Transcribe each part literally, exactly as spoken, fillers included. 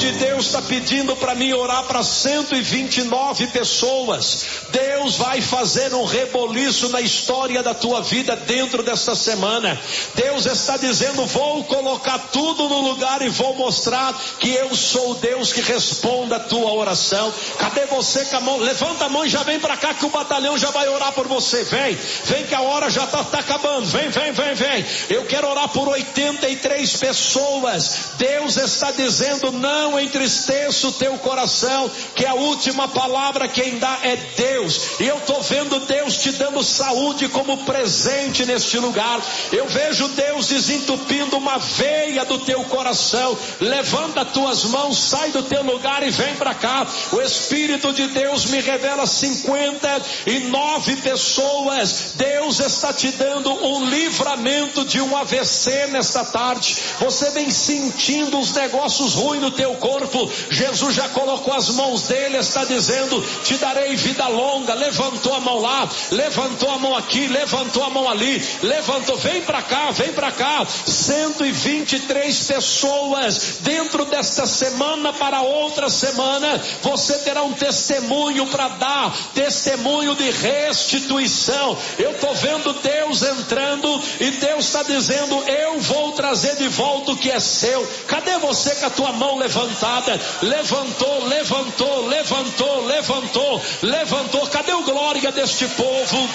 de Deus está pedindo para mim orar para cento e vinte e nove pessoas. Deus vai fazer um reboliço na história da tua vida dentro desta semana. Deus está dizendo: vou colocar tudo no lugar e vou mostrar que eu sou o Deus que responde a tua oração. Cadê você com a mão? Levanta a mão e já vem para cá que o batalhão já vai orar por você. Vem, vem que a hora já está tá acabando. Vem, vem, vem, vem. Eu quero orar por oitenta e três pessoas. Deus está dizendo: não entristeça o teu coração, que a última palavra quem dá é Deus. E eu estou vendo Deus te dando saúde como presente neste lugar. Eu vejo Deus desentupindo uma veia do teu coração. Levanta as tuas mãos, sai do teu lugar e vem para cá. O Espírito de Deus me revela cinquenta e nove pessoas. Deus está te dando um livramento de um A V C nesta tarde. Você vem sentindo os negócios ruins no teu corpo. Jesus já colocou as mãos dele, está dizendo: te darei vida longa. Levantou a mão lá, levantou a mão aqui, levantou a mão ali, levantou, vem para cá, vem para cá. cento e vinte e três pessoas. Dentro desta semana para outra semana, você terá um testemunho para dar, testemunho de restituição. Eu estou vendo Deus entrando e Deus está dizendo: eu vou trazer de volta o que é seu. Cadê você com a tua mão levantada? Levantou, levantou, levantou, levantou, levantou. Cadê o glória deste povo?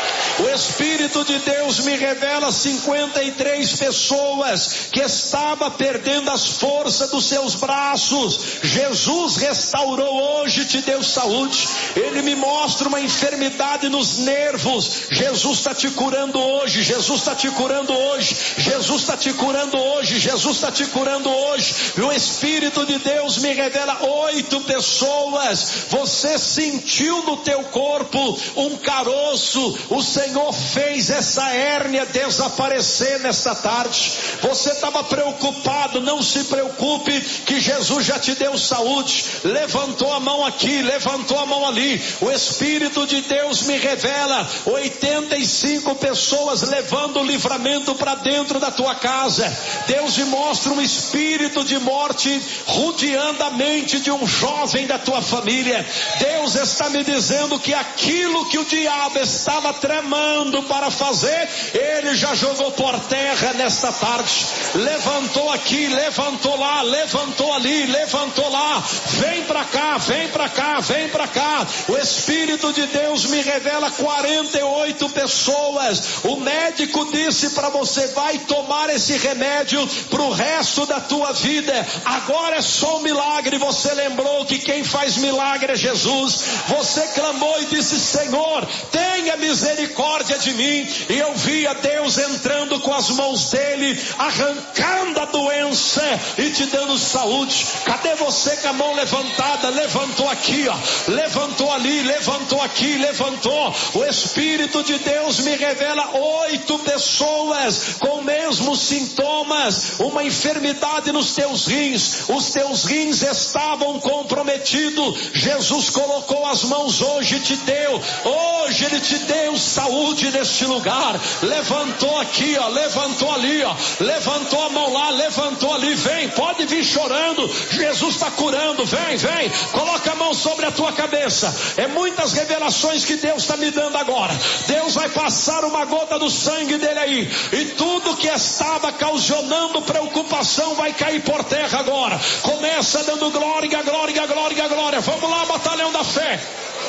O Espírito de Deus me revela cinquenta e três pessoas que estava perdendo as forças dos seus braços. Jesus restaurou hoje, te deu saúde. Ele me mostra uma enfermidade nos nervos. Jesus está te curando hoje. Jesus está te curando hoje. Jesus está te curando hoje. Jesus está te curando hoje. E o Espírito de Deus me revela oito pessoas. Você sentiu no teu corpo um caroço. O Senhor Senhor fez essa hérnia desaparecer nesta tarde. Você estava preocupado, não se preocupe, que Jesus já te deu saúde. Levantou a mão aqui, levantou a mão ali. O Espírito de Deus me revela oitenta e cinco pessoas levando o livramento para dentro da tua casa. Deus me mostra um espírito de morte rodeando a mente de um jovem da tua família. Deus está me dizendo que aquilo que o diabo estava tramando para fazer, ele já jogou por terra nesta tarde. Levantou aqui, levantou lá, levantou ali, levantou lá. Vem para cá, vem para cá, vem para cá. O Espírito de Deus me revela quarenta e oito pessoas. O médico disse para você: vai tomar esse remédio para o resto da tua vida. Agora é só um milagre. Você lembrou que quem faz milagre é Jesus. Você clamou e disse: Senhor, tenha misericórdia de mim. E eu via Deus entrando com as mãos dele, arrancando a doença e te dando saúde. Cadê você com a mão levantada? Levantou aqui, ó, levantou ali, levantou aqui, levantou. O Espírito de Deus me revela oito pessoas com mesmos sintomas, uma enfermidade nos teus rins. Os teus rins estavam comprometidos. Jesus colocou as mãos hoje e te deu. Hoje ele te deu saúde neste lugar. Levantou aqui, ó, levantou ali, ó, levantou a mão lá, levantou ali. Vem, pode vir chorando. Jesus está curando. Vem, vem, coloca a mão sobre a tua cabeça. É muitas revelações que Deus está me dando agora. Deus vai passar uma gota do sangue dele aí, e tudo que estava causando preocupação vai cair por terra agora. Começa dando glória, glória, glória, glória. Vamos lá, batalhão da fé.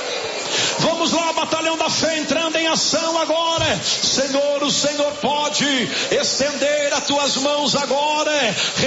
Vamos lá, batalhão da fé entrando em ação agora. Senhor, o Senhor pode estender as tuas mãos agora.